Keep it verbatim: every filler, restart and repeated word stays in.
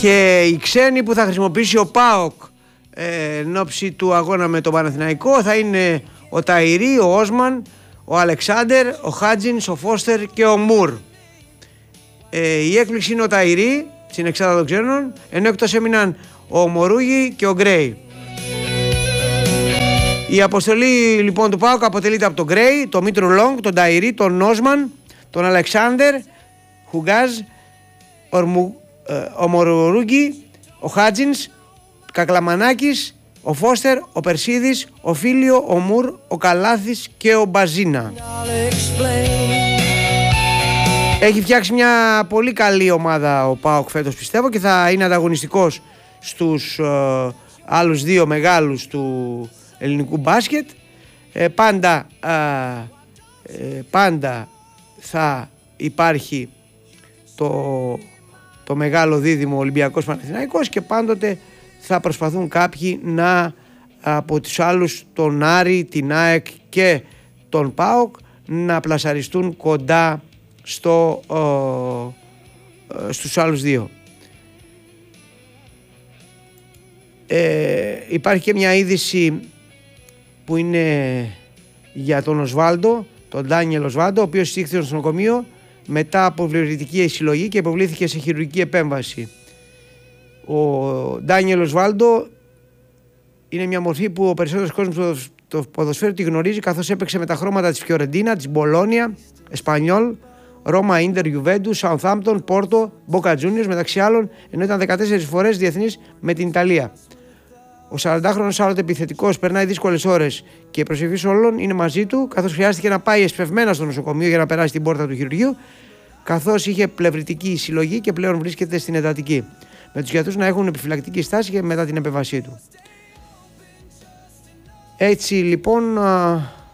Και οι ξένοι που θα χρησιμοποιήσει ο ΠΑΟΚ ε, εν ώψη του αγώνα με τον Παναθηναϊκό θα είναι ο Ταϊρή, ο Όσμαν, ο Αλεξάνδερ, ο Χάτζινς, ο Φώστερ και ο Μουρ. Ε, η έκπληξη είναι ο Ταϊρή στην εξάδα των ξένων, ενώ εκτός έμειναν ο Μορούγι και ο Γκρέι. Η αποστολή λοιπόν του ΠΑΟΚ αποτελείται από τον Γκρέι, τον Μήτρου Λόγκ, τον Ταϊρή, τον Όσμαν, τον Αλεξάνδερ, Χουγκάζ, ο Μορούγι, ο Χάτζινς, Κακλαμανάκης, ο Φώστερ, ο Περσίδης, ο Φίλιο, ο Μουρ, ο Καλάθης και ο Μπαζίνα. Έχει φτιάξει μια πολύ καλή ομάδα ο ΠΑΟΚ φέτος, πιστεύω, και θα είναι ανταγωνιστικός στους ε, άλλους δύο μεγάλους του ελληνικού μπάσκετ. Ε, πάντα, ε, ε, πάντα θα υπάρχει το, το μεγάλο δίδυμο Ολυμπιακός Παναθηναϊκός και πάντοτε θα προσπαθούν κάποιοι να, από τους άλλους, τον Άρη, την ΑΕΚ και τον ΠΑΟΚ, να πλασαριστούν κοντά στο, ε, στους άλλους δύο. Ε, υπάρχει και μια είδηση που είναι για τον Οσβάλντο, τον Ντάνιελ Οσβάλντο, ο οποίος στήχθηκε στο νοσοκομείο μετά από βληρητική συλλογή και υποβλήθηκε σε χειρουργική επέμβαση. Ο Ντάνιελ Οσβάλντο είναι μια μορφή που ο περισσότερος κόσμος το ποδοσφαίρου τη γνωρίζει, καθώς έπαιξε με τα χρώματα της Φιωρεντίνα, της Μπολόνια, Εσπανιόλ, Ρώμα, Ίντερ, Γιουβέντου, Σαουθάμπτον, Πόρτο, Μπόκα Τζούνιορς μεταξύ άλλων, ενώ ήταν δεκατέσσερις φορές διεθνής με την Ιταλία. Ο σαραντάχρονος άλλοτε επιθετικός περνάει δύσκολες ώρες και η προσευχή όλων είναι μαζί του, καθώς χρειάστηκε να πάει εσπευμένα στο νοσοκομείο για να περάσει την πόρτα του χειρουργείου, καθώς είχε πλευρητική συλλογή και πλέον βρίσκεται στην εντατική, με τους γιατρούς να έχουν επιφυλακτική στάση και μετά την επέμβασή του. Έτσι λοιπόν.